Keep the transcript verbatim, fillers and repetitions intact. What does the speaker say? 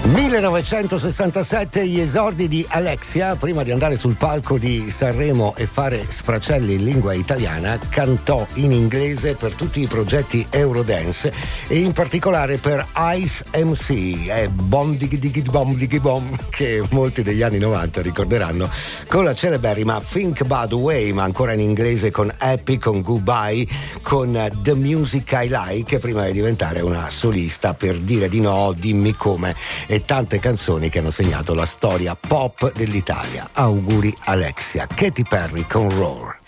millenovecentosessantasette, gli esordi di Alexia. Prima di andare sul palco di Sanremo e fare sfracelli in lingua italiana, cantò in inglese per tutti i progetti Eurodance e in particolare per Ice M C e Bom Diggy Diggy Bom Diggy Bom, che molti degli anni novanta ricorderanno con la celeberrima Think About the Way, ma ancora in inglese con Happy, con Goodbye, con The Music I Like, prima di diventare una solista per Dire di no, Dimmi come e tante canzoni che hanno segnato la storia pop dell'Italia. Auguri Alexia. Katy Perry con Roar.